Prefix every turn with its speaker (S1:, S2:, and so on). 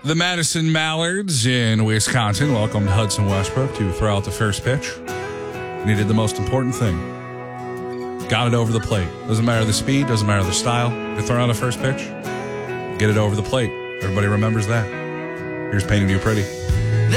S1: The Madison Mallards in Wisconsin welcomed Hudson Westbrook to throw out the first pitch. And he did the most important thing. Got it over the plate. Doesn't matter the speed, doesn't matter the style. You throw out the first pitch, get it over the plate. Everybody remembers that. Here's Painting You Pretty.